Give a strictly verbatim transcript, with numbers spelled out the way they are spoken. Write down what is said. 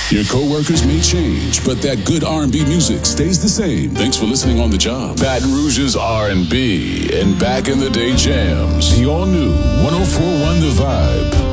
Your coworkers may change, but that good R and B music stays the same. Thanks for listening on the job. Baton Rouge's R and B and back in the day jams. The all new one oh four point one The Vibe.